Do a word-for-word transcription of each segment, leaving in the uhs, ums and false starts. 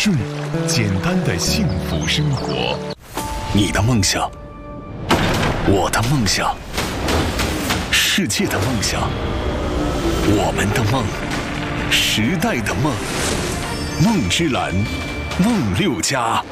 顺简单的幸福生活。你的梦想，我的梦想，世界的梦想，我们的梦，时代的梦。梦之蓝，梦六家。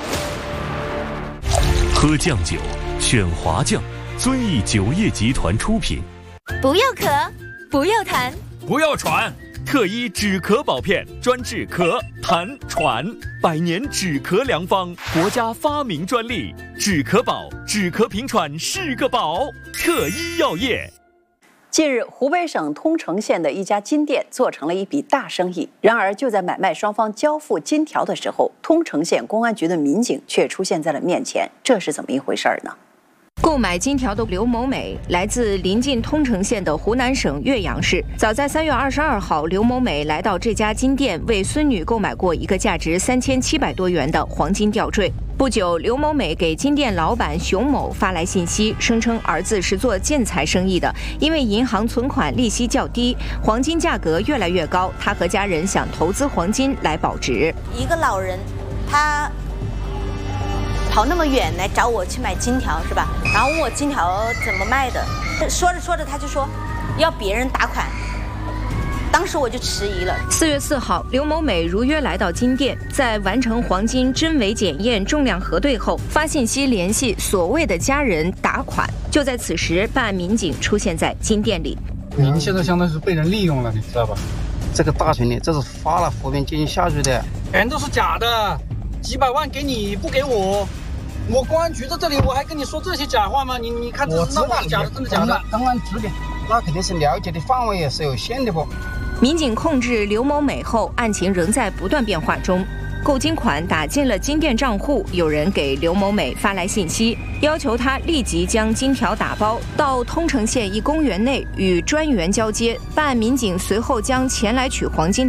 喝酱酒，选华酱，遵义酒业集团出品。 不要咳，不要痰， 不要喘。特一止咳宝片，专治咳、痰、喘，百年止咳良方，国家发明专利。止咳宝，止咳平喘是个宝。特一药业。 近日，湖北省通城县的一家金店做成了一笔大生意。然而，就在买卖双方交付金条的时候，通城县公安局的民警却出现在了面前。这是怎么一回事呢？ 购买金条的刘某美来自临近通城县的湖南省岳阳市。早在三月二十二号，刘某美来到这家金店，为孙女购买过一个价值三千七百多元的黄金吊坠。不久，刘某美给金店老板熊某发来信息，声称儿子是做建材生意的，因为银行存款利息较低，黄金价格越来越高，他和家人想投资黄金来保值。 一个老人，他跑那么远来找我去买金条是吧？然后问我金条怎么卖的，说着说着他就说要别人打款，当时我就迟疑了。 四月四号，刘某美如约来到金店，在完成黄金真伪检验、重量核对后，发信息联系所谓的家人打款。就在此时，办案民警出现在金店里。 您现在相当于是被人利用了，你知道吧？ 这个大群里，这是发了浮面进行下注的， 全都是假的。几百万给你不给我，我公安局在这里，我还跟你说这些假话吗？你你看这是那么假的，真的假的？ 公安局的，那肯定是了解的范围也是有限的不？ 民警控制刘某美后，案情仍在不断变化中。购金款打进了金店账户，有人给刘某美发来信息，要求他立即将金条打包到通城县一公园内与专员交接。办案民警随后将前来取黄金